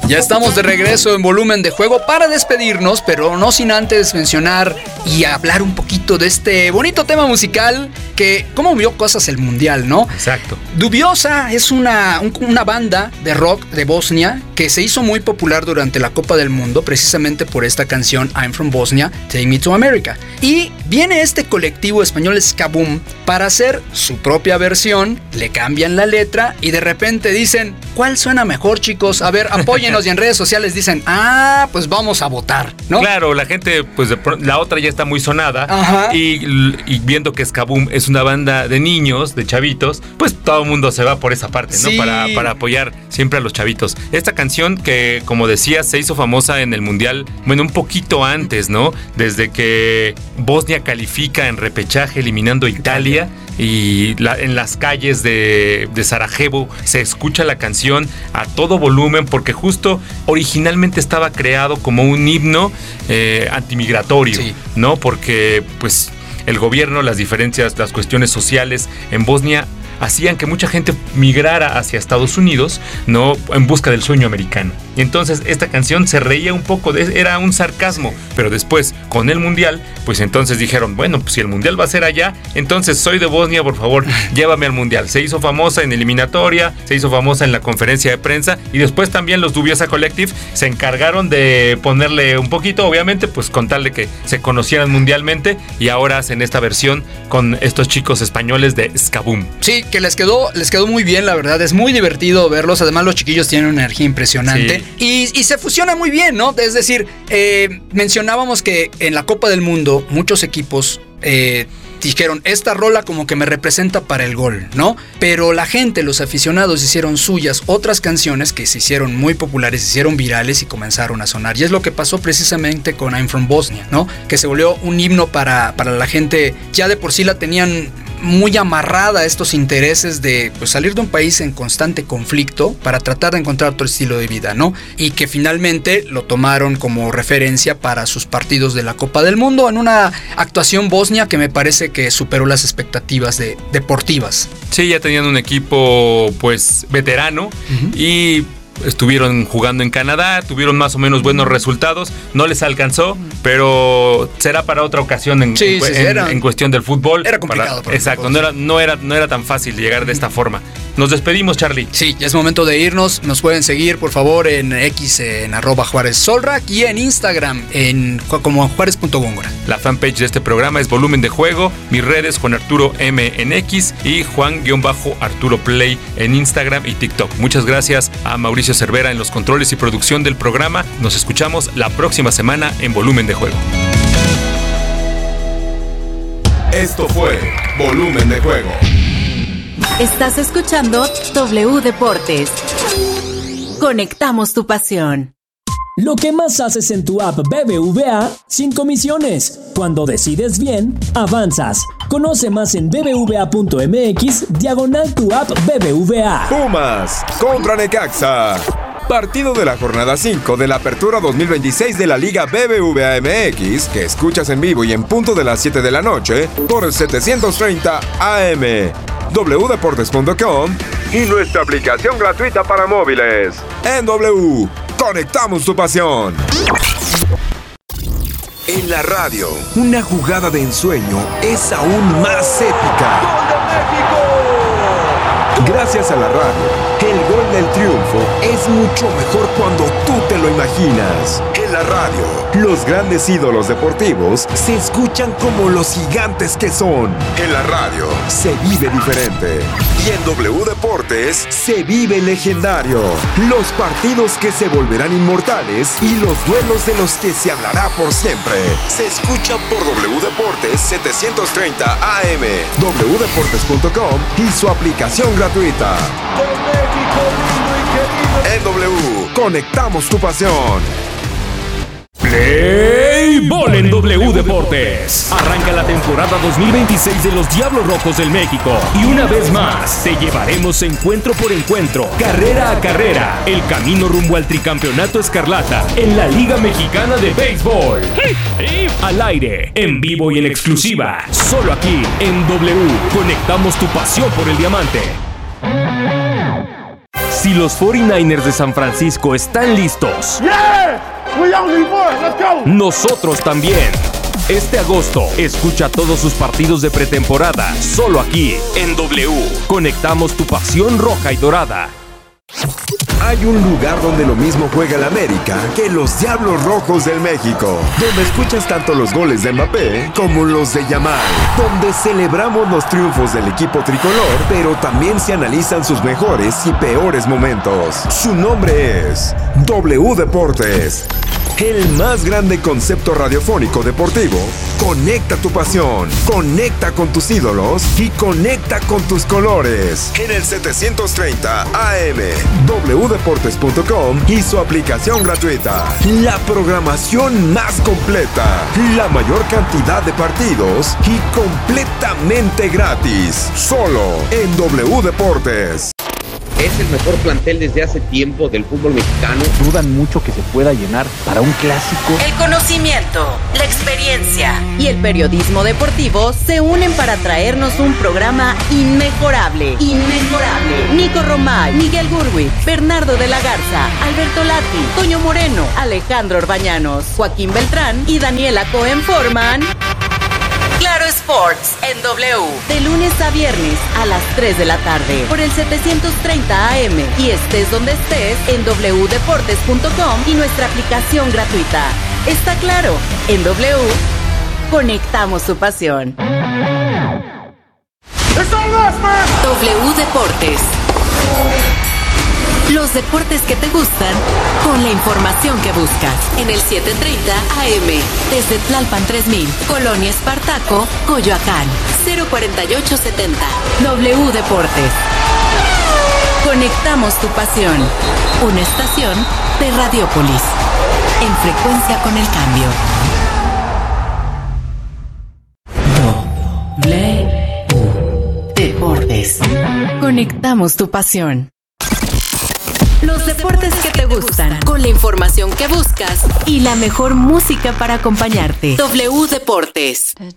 Ya estamos de regreso en Volumen de Juego para despedirnos, pero no sin antes mencionar y hablar un poquito de este bonito tema musical que cómo vio cosas el Mundial, ¿no? Exacto. Dubiosa es una banda de rock de Bosnia que se hizo muy popular durante la Copa del Mundo precisamente por esta canción I'm From Bosnia, Take Me to America. Y viene este colectivo español Ska Boom para hacer su propia versión, le cambian la letra y de repente dicen, ¿cuál suena mejor, chicos? A ver, apóyennos. Y en redes sociales dicen, pues vamos a votar, ¿no? Claro, la gente, pues la otra ya está muy sonada. Ajá. Y viendo que Ska Boom es una banda de niños, de chavitos, pues todo el mundo se va por esa parte, ¿no? Sí. Para apoyar siempre a los chavitos. Esta canción que, como decía, se hizo famosa en el Mundial, bueno, un poquito antes, ¿no? Desde que Bosnia califica en repechaje eliminando a Italia. Y en las calles de Sarajevo se escucha la canción a todo volumen porque justo originalmente estaba creado como un himno antimigratorio, sí, ¿no? Porque pues el gobierno, las diferencias, las cuestiones sociales en Bosnia hacían que mucha gente migrara hacia Estados Unidos, ¿no? En busca del sueño americano. Y entonces esta canción se reía un poco, era un sarcasmo, pero después con el Mundial, pues entonces dijeron, bueno, pues si el Mundial va a ser allá, entonces soy de Bosnia, por favor, llévame al Mundial. Se hizo famosa en eliminatoria, se hizo famosa en la conferencia de prensa y después también los Dubiosa Collective se encargaron de ponerle un poquito, obviamente, pues con tal de que se conocieran mundialmente y ahora hacen esta versión con estos chicos españoles de Ska Boom. Sí, que les quedó muy bien, la verdad, es muy divertido verlos, además los chiquillos tienen una energía impresionante. Sí. Y se fusiona muy bien, ¿no? Es decir, mencionábamos que en la Copa del Mundo muchos equipos dijeron, esta rola como que me representa para el gol, ¿no? Pero la gente, los aficionados hicieron suyas otras canciones que se hicieron muy populares, se hicieron virales y comenzaron a sonar. Y es lo que pasó precisamente con I'm From Bosnia, ¿no? Que se volvió un himno para la gente, ya de por sí la tenían muy amarrada a estos intereses de pues, salir de un país en constante conflicto para tratar de encontrar otro estilo de vida, ¿no? Y que finalmente lo tomaron como referencia para sus partidos de la Copa del Mundo en una actuación bosnia que me parece que superó las expectativas deportivas. Sí, ya tenían un equipo pues veterano y estuvieron jugando en Canadá, tuvieron más o menos buenos resultados, no les alcanzó, pero será para otra ocasión en cuestión del fútbol. Era complicado. Exacto, no era tan fácil llegar de esta forma. Nos despedimos, Charlie. Sí, ya es momento de irnos. Nos pueden seguir, por favor, en X, en @JuárezSolrak y en Instagram, como Juárez.Góngora. La fanpage de este programa es Volumen de Juego. Mis redes, Juan Arturo M en X y Juan-Arturo Play en Instagram y TikTok. Muchas gracias a Mauricio Cervera en los controles y producción del programa. Nos escuchamos la próxima semana en Volumen de Juego. Esto fue Volumen de Juego. Estás escuchando W Deportes. Conectamos tu pasión. Lo que más haces en tu app BBVA sin comisiones. Cuando decides bien, avanzas. Conoce más en bbva.mx/tu app BBVA. Pumas contra Necaxa. Partido de la jornada 5 de la Apertura 2026 de la Liga BBVA MX, que escuchas en vivo y en punto de las 7 de la noche por el 730 AM, wdeportes.com y nuestra aplicación gratuita para móviles. En W, conectamos tu pasión. En la radio, una jugada de ensueño es aún más épica. ¡Gol de México! Gracias a la radio, el gol del triunfo es mucho mejor cuando tú te lo imaginas. En la radio, los grandes ídolos deportivos se escuchan como los gigantes que son. En la radio, se vive diferente. Y en W Deportes, se vive legendario. Los partidos que se volverán inmortales y los duelos de los que se hablará por siempre. Se escucha por W Deportes 730 AM, wdeportes.com y su aplicación gratuita. En W, conectamos tu pasión. Play Ball en W Deportes. Arranca la temporada 2026 de los Diablos Rojos del México. Y una vez más, te llevaremos encuentro por encuentro, carrera a carrera, el camino rumbo al tricampeonato escarlata en la Liga Mexicana de Béisbol. Al aire, en vivo y en exclusiva, solo aquí en W. Conectamos tu pasión por el diamante. Si los 49ers de San Francisco están listos, nosotros también. Este agosto, escucha todos sus partidos de pretemporada, solo aquí, en W. Conectamos tu pasión roja y dorada. Hay un lugar donde lo mismo juega el América que los Diablos Rojos del México, donde escuchas tanto los goles de Mbappé como los de Yamal, donde celebramos los triunfos del equipo tricolor, pero también se analizan sus mejores y peores momentos. Su nombre es W Deportes. El más grande concepto radiofónico deportivo. Conecta tu pasión, conecta con tus ídolos y conecta con tus colores. En el 730 AM, wdeportes.com y su aplicación gratuita. La programación más completa, la mayor cantidad de partidos y completamente gratis. Solo en W Deportes. Es el mejor plantel desde hace tiempo del fútbol mexicano. Dudan mucho que se pueda llenar para un clásico. El conocimiento, la experiencia y el periodismo deportivo se unen para traernos un programa inmejorable. Inmejorable. Nico Romay, Miguel Gurwitz, Bernardo de la Garza, Alberto Lati, Toño Moreno, Alejandro Orbañanos, Joaquín Beltrán y Daniela Cohen forman Claro Sports en W, de lunes a viernes a las 3 de la tarde, por el 730 AM y estés donde estés en wdeportes.com y nuestra aplicación gratuita. Está claro, en W, conectamos tu pasión. W Deportes. Los deportes que te gustan, con la información que buscas. En el 730 AM, desde Tlalpan 3000, Colonia Espartaco, Coyoacán, 04870. W Deportes. Conectamos tu pasión. Una estación de Radiópolis. En frecuencia con el cambio. W Deportes. Conectamos tu pasión. Los deportes que te gustan, con la información que buscas y la mejor música para acompañarte. W Deportes.